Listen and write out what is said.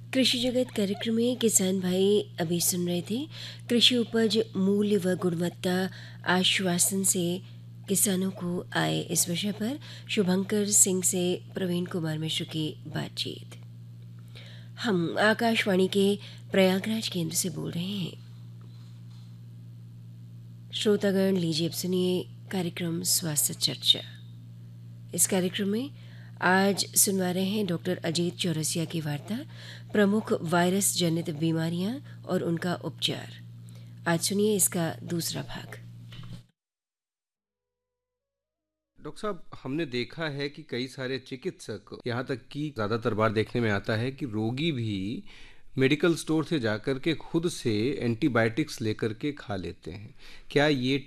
कृषि जगत कार्यक्रम में किसान भाई अभी सुन रहे थे कृषि उपज मूल्य व गुणवत्ता आश्वासन से किसानों को आए, इस विषय पर शुभंकर सिंह से प्रवीण कुमार मिश्र की बातचीत। हम आकाशवाणी के प्रयागराज केंद्र से बोल रहे हैं। श्रोतागण, लीजिए अब सुनिए कार्यक्रम स्वास्थ्य चर्चा। इस कार्यक्रम में आज सुनवा रहे हैं डॉक्टर अजीत चौरसिया की वार्ता, प्रमुख वायरस जनित बीमारियां और उनका उपचार। आज सुनिए इसका दूसरा भाग। डॉक्टर साहब, हमने देखा है कि कई सारे चिकित्सक, यहाँ तक कि ज़्यादातर बार देखने में आता है कि रोगी भी मेडिकल स्टोर से जाकर के खुद से एंटीबायोटिक्स लेकर के खा लेते हैं। क्या ये